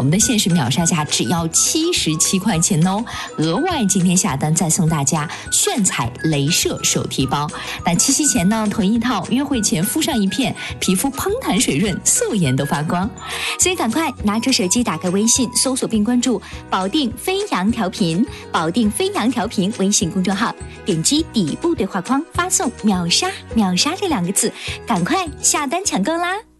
我们的限时秒杀价只要77块钱哦，额外今天下单再送大家炫彩镭射手提包。那七夕前呢，囤一套，约会前敷上一片，皮肤滂弹水润，素颜都发光。 所以赶快拿出手机，打开微信，搜索并关注保定飞扬调频，保定飞扬调频微信公众号，点击底部对话框发送秒杀秒杀这2个字，赶快下单抢购啦。